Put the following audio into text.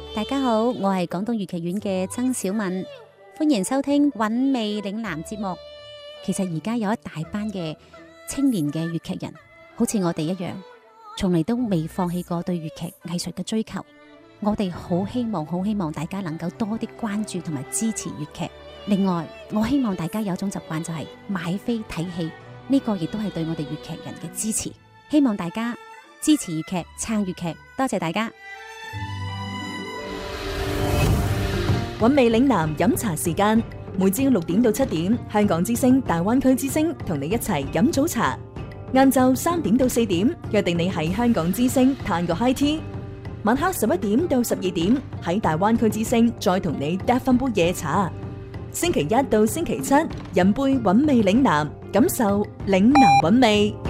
大家好，我係廣東粵劇院嘅曾小敏，歡迎收聽韻味嶺南節目。其實而家有一大班嘅青年嘅粵劇人，好似我哋一樣，從嚟都未放棄過對粵劇藝術嘅追求。我哋好希望大家能夠多啲關注同埋支持粵劇。另外，我希望大家有一種習慣，就係買飛睇戲，呢個亦都係對我哋粵劇人嘅支持。希望大家支持粵劇，撐粵劇，多謝大家。 韻味嶺南飲茶時間，每朝6點到7點，香港之聲、大灣區之聲同你一齊飲早茶。晏晝3點到4點，約定你喺香港之聲嘆個 high tea。晚黑11點到12點，喺大灣區之聲再同你嗒翻杯夜茶。星期一到星期七，飲杯韻味嶺南，感受嶺南韻味。